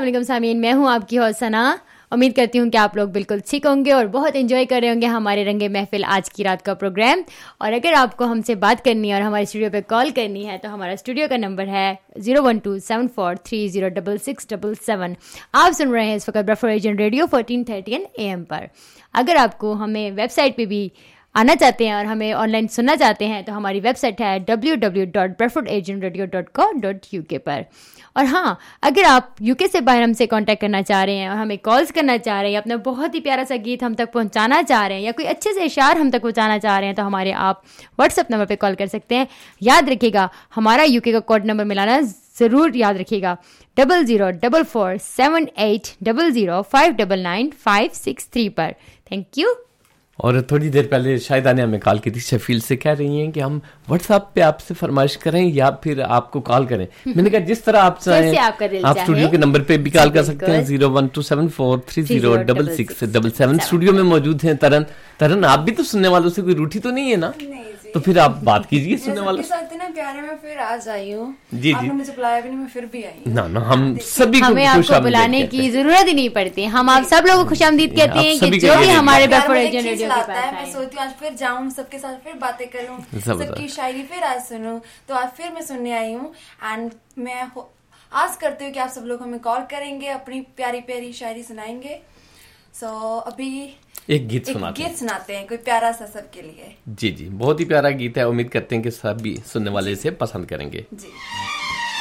वालेकुम सामीन, मैं हूँ आपकी होस्ट सना। उम्मीद करती हूँ कि आप लोग बिल्कुल ठीक होंगे और बहुत एंजॉय कर रहे होंगे हमारे रंगे महफिल आज की रात का प्रोग्राम। और अगर आपको हमसे बात करनी है और हमारे स्टूडियो पे कॉल करनी है तो हमारा स्टूडियो का नंबर है 01274306677। आप सुन रहे हैं इस वक्त ब्रेडफोर्ड एजेंट रेडियो 1430 AM पर। अगर आपको हमें वेबसाइट पे भी आना चाहते हैं और हमें ऑनलाइन सुनना चाहते हैं तो हमारी वेबसाइट है www.bradfordagentradio.co.uk पर। और हाँ, अगर आप यूके से बाहर हमसे कांटेक्ट करना चाह रहे हैं और हमें कॉल्स करना चाह रहे हैं, अपना बहुत ही प्यारा सा गीत हम तक पहुंचाना चाह रहे हैं या कोई अच्छे से इशार हम तक पहुंचाना चाह रहे हैं तो हमारे आप व्हाट्सएप नंबर पे कॉल कर सकते हैं। याद रखिएगा हमारा यूके का कोड नंबर मिलाना ज़रूर याद रखिएगा 00447800599563 पर। Thank you. और थोड़ी देर पहले शाहिदा ने हमें कॉल की थी, शेफील्ड से कह रही हैं कि हम व्हाट्सएप पे आपसे फरमाइश करें या फिर आपको कॉल करें। मैंने कहा जिस तरह आप चाहें आप स्टूडियो के नंबर पे भी कॉल कर सकते हैं 01274306677। स्टूडियो में मौजूद हैं तरन, आप भी तो सुनने वालों से कोई रूठी तो नहीं है ना? तो फिर आप बात कीजिए सुनने वालों से। प्यारे में फिर आज आई हूँ जी आपने मुझे बुलाया भी नहीं, मैं फिर भी आई ना हम सभी को हमें आपको बुलाने की जरूरत ही नहीं पड़ती। हम आप सब लोगों को खुशामदीद कहते हैं कि जो भी हमारे ब्रेडफोर्ड एजेंट रेडियो के पास है। मैं सोचती हूँ आज फिर जाऊँ, सबके साथ फिर बातें करूँ, सबकी शायरी फिर आज सुनूं, तो आज फिर मैं सुनने आई हूँ। एंड मैं आस करती हूँ कि आप सब लोग हमें कॉल करेंगे, अपनी प्यारी प्यारी शायरी सुनाएंगे। सो अभी एक गीत सुनाते हैं कोई प्यारा सा सबके लिए। जी, बहुत ही प्यारा गीत है। उम्मीद करते हैं कि सभी सुनने वाले इसे पसंद करेंगे। जी।